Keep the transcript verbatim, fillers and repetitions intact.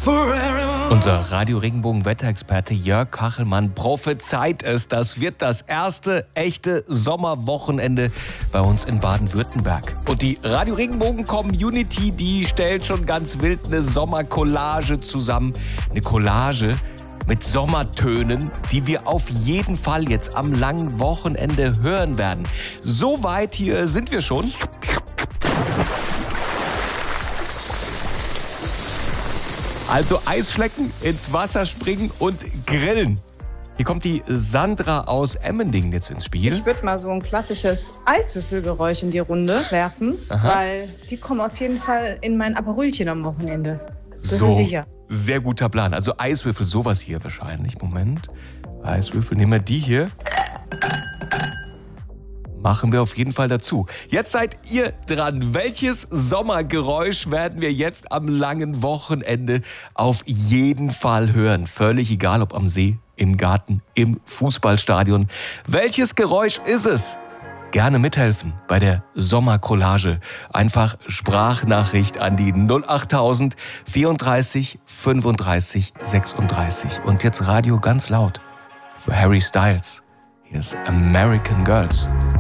Unser Radio-Regenbogen-Wetterexperte Jörg Kachelmann prophezeit es. Das wird das erste echte Sommerwochenende bei uns in Baden-Württemberg. Und die Radio-Regenbogen-Community, die stellt schon ganz wild eine Sommercollage zusammen. Eine Collage mit Sommertönen, die wir auf jeden Fall jetzt am langen Wochenende hören werden. So weit hier sind wir schon. Also Eisschlecken, ins Wasser springen und grillen. Hier kommt die Sandra aus Emmendingen jetzt ins Spiel. Ich würde mal so ein klassisches Eiswürfelgeräusch in die Runde werfen, Aha. weil die kommen auf jeden Fall in mein Aperolchen am Wochenende. Das so, ist sicher. Sehr guter Plan. Also Eiswürfel, sowas hier wahrscheinlich. Moment, Eiswürfel, nehmen wir die hier. Machen wir auf jeden Fall dazu. Jetzt seid ihr dran. Welches Sommergeräusch werden wir jetzt am langen Wochenende auf jeden Fall hören? Völlig egal, ob am See, im Garten, im Fußballstadion. Welches Geräusch ist es? Gerne mithelfen bei der Sommercollage. Einfach Sprachnachricht an die null achttausend vierunddreißig fünfunddreißig sechsunddreißig. Und jetzt Radio ganz laut für Harry Styles. Hier ist American Girls.